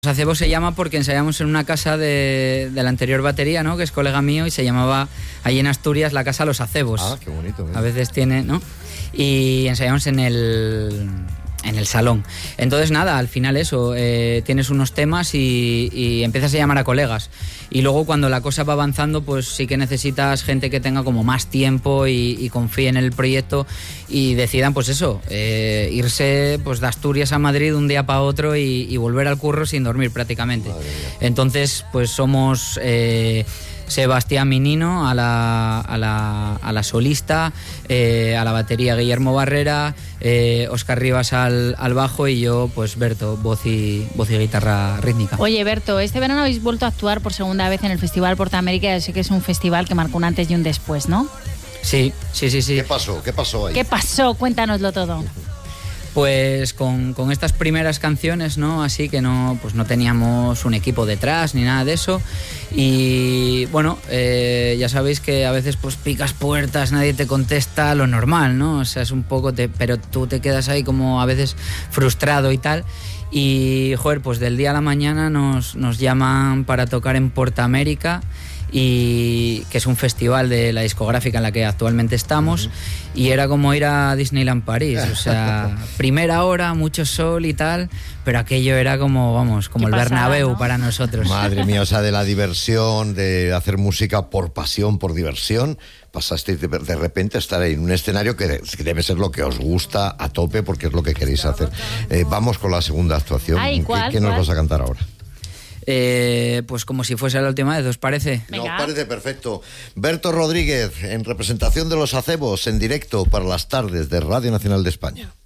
Los Acebos se llama porque ensayamos en una casa de la anterior batería, ¿no? Que es colega mío, y se llamaba allí en Asturias la casa Los Acebos. Ah, qué bonito. A veces tiene, ¿no? Y ensayamos en el salón. Entonces nada, al final eso, tienes unos temas y empiezas a llamar a colegas. Y luego cuando la cosa va avanzando, pues sí que necesitas gente que tenga como más tiempo y confíe en el proyecto y decidan, pues eso, irse pues de Asturias a Madrid un día para otro y volver al curro sin dormir prácticamente. Entonces pues somos... Sebastián Minino a la solista, a la batería Guillermo Barrera, Óscar Rivas al bajo y yo, pues Berto, voz y guitarra rítmica. Oye, Berto, este verano habéis vuelto a actuar por segunda vez en el Festival Porta América. Sé que es un festival que marcó un antes y un después, ¿no? Sí. ¿Qué pasó ahí? ¿Qué pasó? Cuéntanoslo todo. Pues con estas primeras canciones, ¿no? Así que no teníamos un equipo detrás ni nada de eso. Y bueno, ya sabéis que a veces pues picas puertas, nadie te contesta, lo normal, ¿no? O sea, es un poco... pero tú te quedas ahí como a veces frustrado y tal. Y, joder, pues del día a la mañana nos llaman para tocar en Porta América, y que es un festival de la discográfica en la que actualmente estamos, y era como ir a Disneyland París, o sea, primera hora, mucho sol y tal, pero aquello era como, vamos, como el Bernabéu, ¿no? Para nosotros. Madre mía, o sea, de la diversión, de hacer música por pasión, por diversión, pasasteis de repente a estar ahí en un escenario que debe ser lo que os gusta a tope, porque es lo que queréis hacer. Vamos con la segunda actuación. ¿Qué nos vas a cantar ahora? Pues como si fuese la última vez, ¿os parece? Nos parece perfecto. Berto Rodríguez, en representación de Los Acebos, en directo para las tardes de Radio Nacional de España.